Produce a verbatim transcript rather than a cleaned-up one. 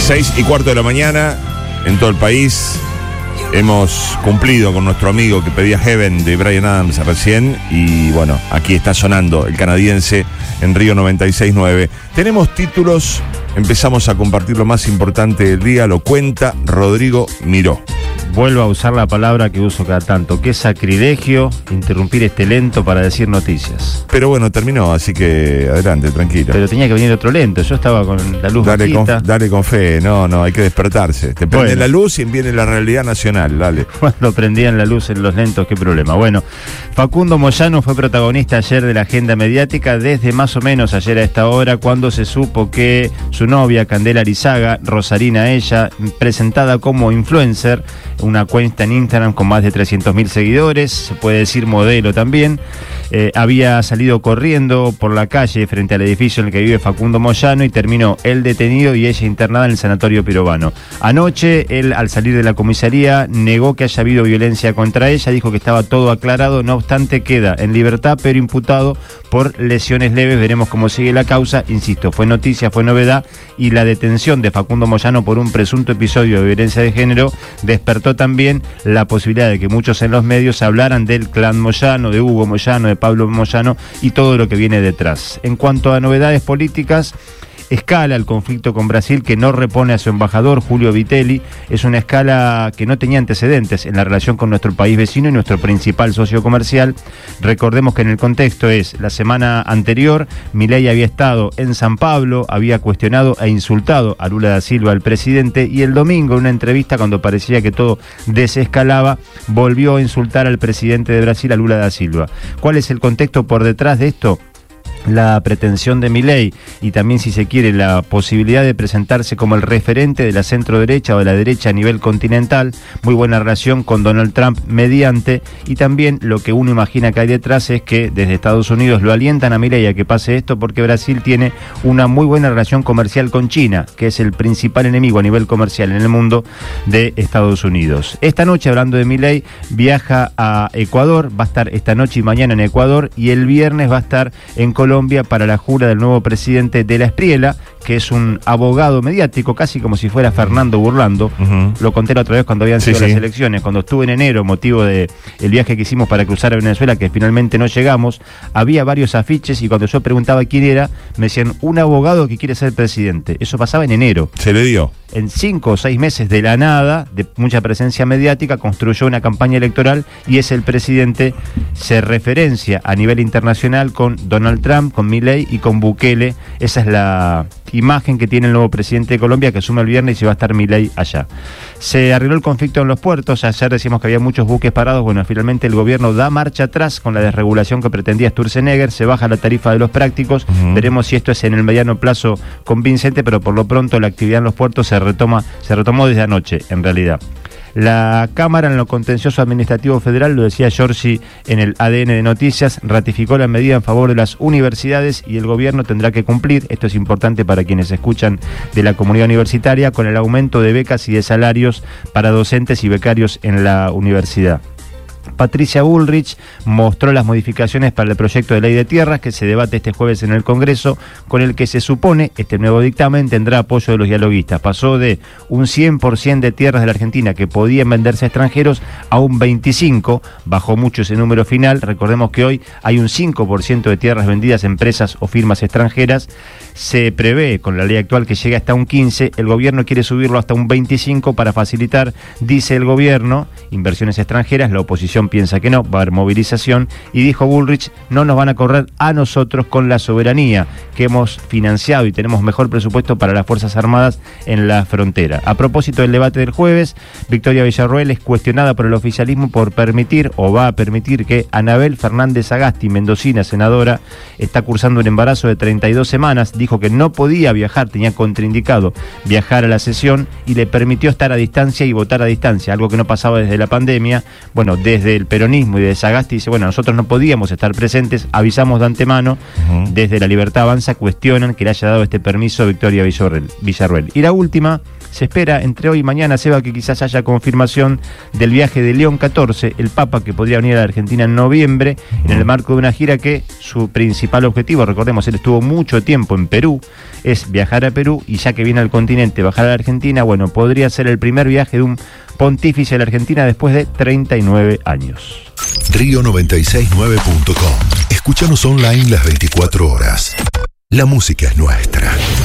Seis y cuarto de la mañana en todo el país. Hemos cumplido con nuestro amigo que pedía Heaven de Bryan Adams recién. Y bueno, aquí está sonando el canadiense en Río noventa y seis nueve. Tenemos títulos, empezamos a compartir lo más importante del día. Lo cuenta Rodrigo Miró. Vuelvo a usar la palabra que uso cada tanto. Qué sacrilegio interrumpir este lento para decir noticias. Pero bueno, terminó, así que adelante, tranquilo. Pero tenía que venir otro lento. Yo estaba con la luz Dale con, bajita. dale con fe, no, no, hay que despertarse. Te prende Bueno. la luz y viene la realidad nacional, dale. Cuando prendían la luz en los lentos, qué problema. Bueno, Facundo Moyano fue protagonista ayer de la agenda mediática desde más o menos ayer a esta hora, cuando se supo que su novia, Candela Arizaga, Rosarina ella, presentada como influencer, una cuenta en Instagram con más de trescientos mil seguidores, se puede decir modelo también, eh, había salido corriendo por la calle frente al edificio en el que vive Facundo Moyano y terminó él detenido y ella internada en el sanatorio Pirovano. Anoche, él al salir de la comisaría negó que haya habido violencia contra ella, dijo que estaba todo aclarado, no obstante queda en libertad pero imputado por lesiones leves. Veremos cómo sigue la causa. Insisto, fue noticia, fue novedad, y la detención de Facundo Moyano por un presunto episodio de violencia de género despertó también la posibilidad de que muchos en los medios hablaran del clan Moyano, de Hugo Moyano, de Pablo Moyano y todo lo que viene detrás. En cuanto a novedades políticas, escala el conflicto con Brasil, que no repone a su embajador, Julio Vitelli. Es una escala que no tenía antecedentes en la relación con nuestro país vecino y nuestro principal socio comercial. Recordemos que en el contexto es, la semana anterior, Milei había estado en San Pablo, había cuestionado e insultado a Lula da Silva, el presidente, y el domingo, en una entrevista, cuando parecía que todo desescalaba, volvió a insultar al presidente de Brasil, a Lula da Silva. ¿Cuál es el contexto por detrás de esto? La pretensión de Milei y también, si se quiere, la posibilidad de presentarse como el referente de la centro derecha o de la derecha a nivel continental, muy buena relación con Donald Trump mediante, y también lo que uno imagina que hay detrás es que desde Estados Unidos lo alientan a Milei a que pase esto porque Brasil tiene una muy buena relación comercial con China, que es el principal enemigo a nivel comercial en el mundo de Estados Unidos. Esta noche, hablando de Milei, viaja a Ecuador, va a estar esta noche y mañana en Ecuador, y el viernes va a estar en Colombia Colombia para la jura del nuevo presidente de la Espriela, que es un abogado mediático, casi como si fuera Fernando Burlando. Uh-huh. Lo conté la otra vez cuando habían sido sí, las sí. elecciones, cuando estuve en enero, motivo de el viaje que hicimos para cruzar a Venezuela, que finalmente no llegamos, había varios afiches y cuando yo preguntaba quién era, me decían, un abogado que quiere ser presidente. Eso pasaba en enero. Se le dio. En cinco o seis meses de la nada, de mucha presencia mediática, construyó una campaña electoral y es el presidente. Se referencia a nivel internacional con Donald Trump, con Milei y con Bukele. Esa es la imagen que tiene el nuevo presidente de Colombia, que asume el viernes y va a estar Milei allá. Se arregló el conflicto en los puertos. Ayer decíamos que había muchos buques parados. Bueno, finalmente el gobierno da marcha atrás con la desregulación que pretendía Sturzenegger. Se baja la tarifa de los prácticos. Uh-huh. Veremos si esto es en el mediano plazo convincente, pero por lo pronto la actividad en los puertos se retoma, se retomó desde anoche, en realidad. La Cámara, en lo contencioso administrativo federal, lo decía Giorgi en el A D N de Noticias, ratificó la medida en favor de las universidades y el gobierno tendrá que cumplir, esto es importante para quienes escuchan de la comunidad universitaria, con el aumento de becas y de salarios para docentes y becarios en la universidad. Patricia Bullrich mostró las modificaciones para el proyecto de ley de tierras que se debate este jueves en el Congreso, con el que se supone este nuevo dictamen tendrá apoyo de los dialoguistas. Pasó de un cien por ciento de tierras de la Argentina que podían venderse a extranjeros a un veinticinco por ciento, bajó mucho ese número final. Recordemos que hoy hay un cinco por ciento de tierras vendidas a empresas o firmas extranjeras. Se prevé con la ley actual que llegue hasta un quince por ciento, el gobierno quiere subirlo hasta un veinticinco por ciento para facilitar, dice el gobierno, inversiones extranjeras. La oposición piensa que no, va a haber movilización, y dijo Bullrich, no nos van a correr a nosotros con la soberanía que hemos financiado y tenemos mejor presupuesto para las Fuerzas Armadas en la frontera. A propósito del debate del jueves, Victoria Villarroel es cuestionada por el oficialismo por permitir, o va a permitir, que Anabel Fernández Sagasti, mendocina, senadora, está cursando un embarazo de treinta y dos semanas, dijo que no podía viajar, tenía contraindicado viajar a la sesión y le permitió estar a distancia y votar a distancia, algo que no pasaba desde la pandemia. Bueno, desde el peronismo y de Sagasti dice, bueno, nosotros no podíamos estar presentes, avisamos de antemano. Uh-huh. Desde La Libertad Avanza cuestionan que le haya dado este permiso a Victoria Villarroel. Y la última, Se espera entre hoy y mañana, Seba, que quizás haya confirmación del viaje de León catorce, el Papa, que podría venir a la Argentina en noviembre, en el marco de una gira que su principal objetivo, recordemos, él estuvo mucho tiempo en Perú, es viajar a Perú, y ya que viene al continente, bajar a la Argentina, bueno, podría ser el primer viaje de un pontífice a la Argentina después de treinta y nueve años. Río noventa y seis nueve punto com. Escúchanos online las veinticuatro horas. La música es nuestra.